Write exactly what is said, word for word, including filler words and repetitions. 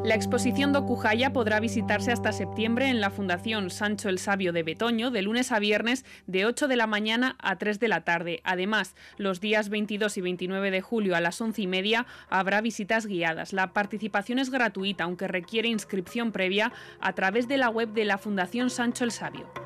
La exposición Docujaya podrá visitarse hasta septiembre en la Fundación Sancho el Sabio de Betoño, de lunes a viernes de ocho de la mañana a tres de la tarde. Además, los días veintidós y veintinueve de julio a las once y media habrá visitas guiadas. La participación es gratuita, aunque requiere inscripción previa a través de la web de la Fundación Sancho el Sabio.